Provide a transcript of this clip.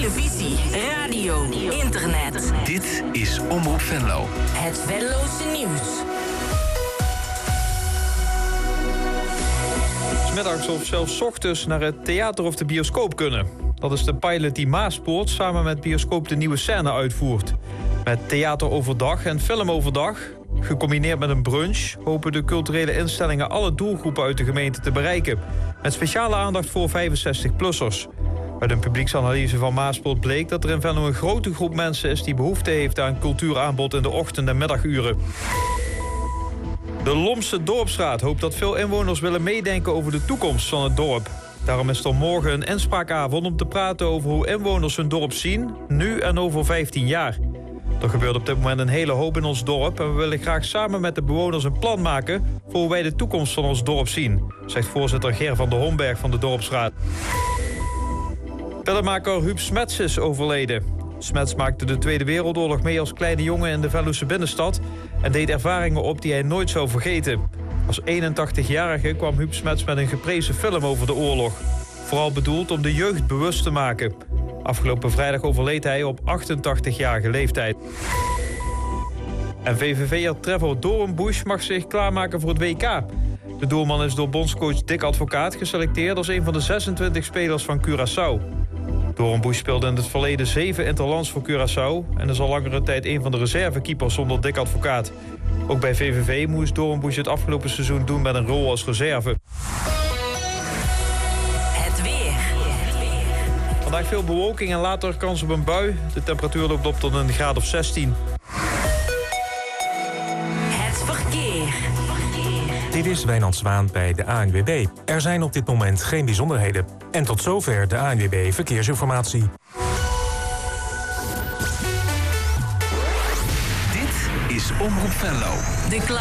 televisie, radio, internet. Dit is Omroep Venlo. Het Venlose nieuws. 'S Middags of zelfs 's ochtends naar het theater of de bioscoop kunnen. Dat is de pilot die Maaspoort samen met bioscoop De Nieuwe Scène uitvoert. Met theater overdag en film overdag, gecombineerd met een brunch, hopen de culturele instellingen alle doelgroepen uit de gemeente te bereiken. Met speciale aandacht voor 65-plussers. Uit een publieksanalyse van Maaspoort bleek dat er in Venlo een grote groep mensen is die behoefte heeft aan cultuuraanbod in de ochtend- en middaguren. De Lomse Dorpsraad hoopt dat veel inwoners willen meedenken over de toekomst van het dorp. Daarom is er morgen een inspraakavond om te praten over hoe inwoners hun dorp zien, nu en over 15 jaar. Er gebeurt op dit moment een hele hoop in ons dorp en we willen graag samen met de bewoners een plan maken voor hoe wij de toekomst van ons dorp zien, zegt voorzitter Ger van der Homberg van de Dorpsraad. Filmmaker Huub Smets is overleden. Smets maakte de Tweede Wereldoorlog mee als kleine jongen in de Venlose binnenstad en deed ervaringen op die hij nooit zou vergeten. Als 81-jarige kwam Huub Smets met een geprezen film over de oorlog. Vooral bedoeld om de jeugd bewust te maken. Afgelopen vrijdag overleed hij op 88-jarige leeftijd. En VVV'er Trevor Doornbusch mag zich klaarmaken voor het WK. De doelman is door bondscoach Dick Advocaat geselecteerd als een van de 26 spelers van Curaçao. Doornbusch speelde in het verleden 7 interlands voor Curaçao en is al langere tijd een van de reservekeepers zonder Dick Advocaat. Ook bij VVV moest Doornbusch het afgelopen seizoen doen met een rol als reserve. Het weer. Vandaag veel bewolking en later kans op een bui. De temperatuur loopt op tot een graad of 16. Het verkeer. Dit is Wijnand Zwaan bij de ANWB. Er zijn op dit moment geen bijzonderheden. En tot zover de ANWB Verkeersinformatie. Dit is Omroep Venlo. De